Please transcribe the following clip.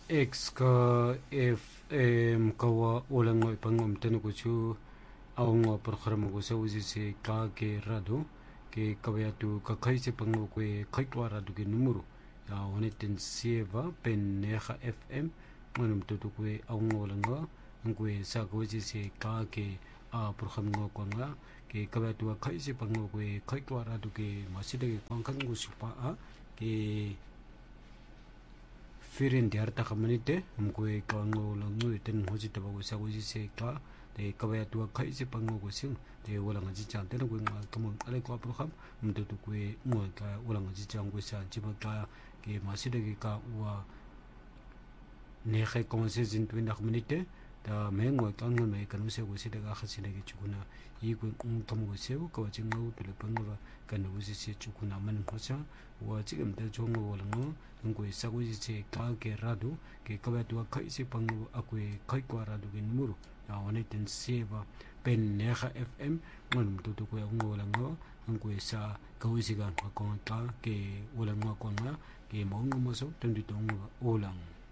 X ka FM kawa ulang mo ipangom tanu ko chu awang program ko sa usi se ka ke rado ke kawatu ka kai se pango ko kai kwa rado ke numero ya oneten sieva pen neha FM manum tutu ko awang ulang ko sa ko usi se ka ke a program ko nga ke kawatu kai se pango ko kai kwa rado ke maside ke kwangkan ko supa ke firin di harta kamanite mkwe kawango langu ten hoji tabago sa goji se ka de kabaya tua kai se pango go sing de wala ngaji chan ten go nga kamon ale ko program mdo tu kwe ngo ka wala ngaji chan go sa jiba ka ke maside ke ka wa ne khe konse jin tu ndak minute da mengo kango me kanu se go se de ga khasine ke chukuna i go kam go se ko jing ngo tu le pango kan go se chukuna man khosa wa 지금 대 좋은 거 원하는 응고에 사고 이제 가게 라도 게 가봐도 카이시 방고 아쿠에 카이과라도 게 누르 야 원했던 세바 벤 네하 FM 원도 도고 응고랑 거 응고에 사 가우시간 바꿔 게 원하는 거 거나 게 먹는 모습 던디도 올랑